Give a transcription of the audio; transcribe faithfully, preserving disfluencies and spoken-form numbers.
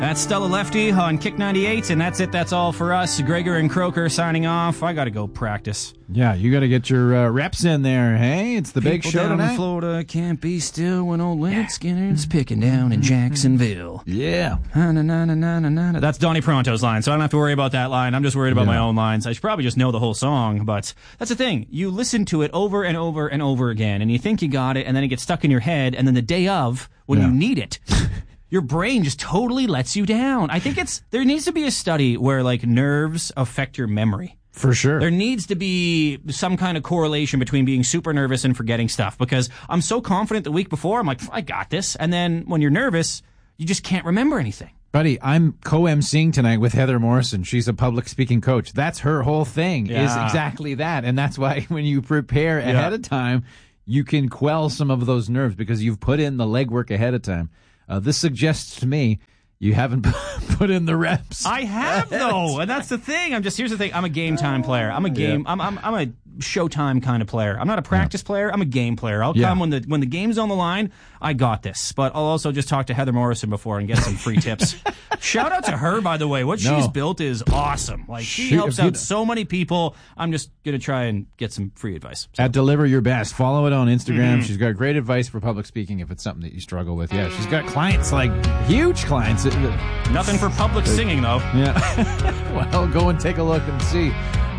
That's Stella Lefty on Kick ninety-eight, and that's it. That's all for us. Gregor and Croker signing off. I got to go practice. Yeah, you got to get your uh, reps in there. Hey, it's the People big show down tonight. in Florida can't be still when old Leonard Skinner's picking down in Jacksonville. Yeah. Na, na, na, na, na, na. That's Donnie Pronto's line, so I don't have to worry about that line. I'm just worried about Yeah. my own lines. I should probably just know the whole song, but that's the thing. You listen to it over and over and over again, and you think you got it, and then it gets stuck in your head, and then the day of, when Yeah. you need it, your brain just totally lets you down. I think it's there needs to be a study where, like, nerves affect your memory. For sure. There needs to be some kind of correlation between being super nervous and forgetting stuff, because I'm so confident the week before, I'm like, I got this. And then when you're nervous, you just can't remember anything. Buddy, I'm co-emceeing tonight with Heather Morrison. She's a public speaking coach. That's her whole thing, is Yeah. exactly that. And that's why when you prepare ahead Yeah. of time, you can quell some of those nerves because you've put in the legwork ahead of time. Uh, this suggests to me you haven't put in the reps. I have, though, and that's the thing. I'm just here's the thing. I'm a game time player. I'm a game. Yeah. I'm I'm I'm a showtime kind of player. I'm not a practice player. I'm a game player. I'll Yeah. come when the when the game's on the line. I got this. But I'll also just talk to Heather Morrison before and get some free tips. Shout out to her, by the way. What No. she's built is awesome. Like she, She- helps if you- out so many people. I'm just gonna try and get some free advice. So. At Deliver Your Best. Follow it on Instagram. Mm-hmm. She's got great advice for public speaking if it's something that you struggle with. Yeah, she's got clients, like huge clients. Nothing for public singing, though. Yeah. Well, go and take a look and see.